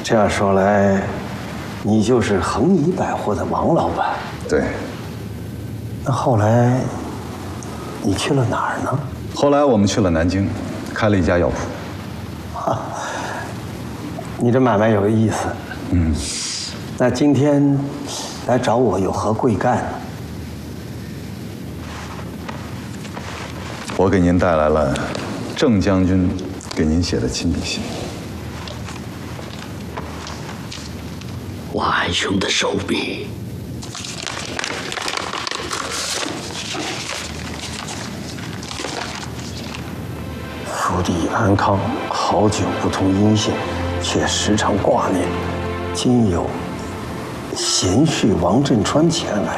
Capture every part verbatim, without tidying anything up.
这样说来，你就是恒怡百货的王老板。 对。 那后来你去了哪儿呢？ 后来我们去了南京，开了一家药铺。 哈，你这买卖有意思。 嗯。 那今天来找我有何贵干呢？ 我给您带来了郑将军给您写的亲笔信。 我安兄的手笔。 福地安康，好久不通音信，却时常挂念。今有贤婿王振川前来。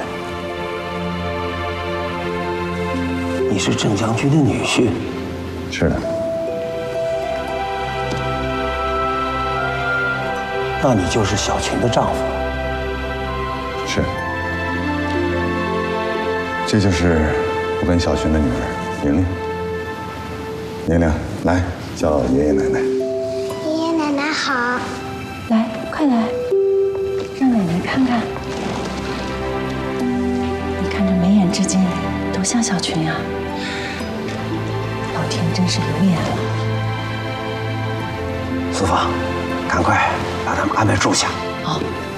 你是郑将军的女婿？ 是的。 那你就是小群的丈夫。 是。这就是我跟小群的女儿玲玲。玲玲，来叫爷爷奶奶。 爷爷奶奶好。 来，快来，让奶奶看看。你看这眉眼之间，多像小群呀！老天真是有眼了。 苏芳，赶快把他们安排住下。 好。